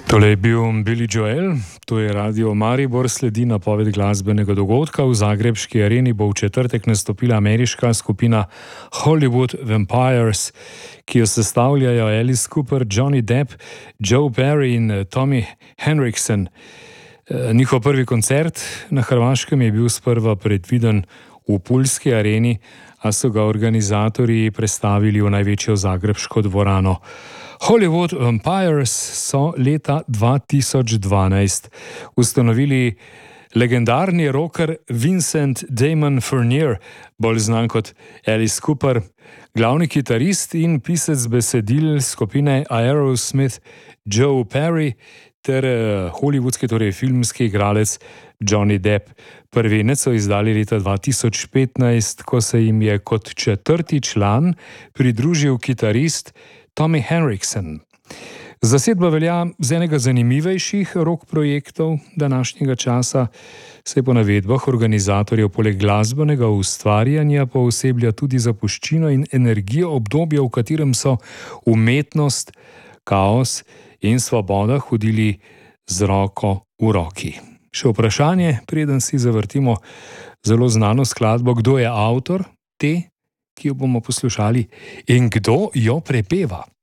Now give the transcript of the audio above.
Tole je bil Billy Joel, to je Radio Maribor, sledi napoved glasbenega dogodka. V zagrebški areni bo v četrtek nastopila ameriška skupina Hollywood Vampires, ki jo sestavljajo Alice Cooper, Johnny Depp, Joe Perry in Tommy Henriksen. Njihov prvi koncert na Hrvaškem je bil sprva predviden v Puljski areni, a so ga organizatorji prestavili v največjo zagrebško dvorano. Hollywood Vampires so leta 2012 ustanovili legendarni rocker Vincent Damon Furnier, bolj znan kot Alice Cooper, glavni kitarist in pisec besedil skupine Aerosmith Joe Perry ter hollywoodski, torej filmski igralec Johnny Depp. Prvenec so izdali leta 2015, ko se jim je kot četrti član pridružil kitarist Tommy Henriksen. Zasedba velja za enega zanimivejših rock projektov današnjega časa, saj po navedbah organizatorjev poleg glasbenega ustvarjanja pooseblja tudi zapuščino in energijo obdobja, v katerem so umetnost, kaos in svoboda hodili z roko v roki. Še vprašanje, preden si zavrtimo zelo znano skladbo, kdo je avtor te, ki jo bomo poslušali, in kdo jo prepeva.